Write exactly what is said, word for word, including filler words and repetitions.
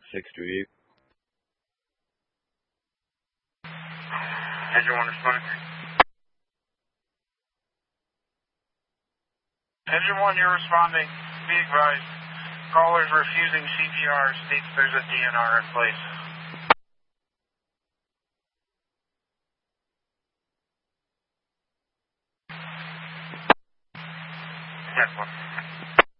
six two eight. Engine one responding. Engine one, you're responding. Be advised. Callers refusing C P R states there's a D N R in place. Yes, one.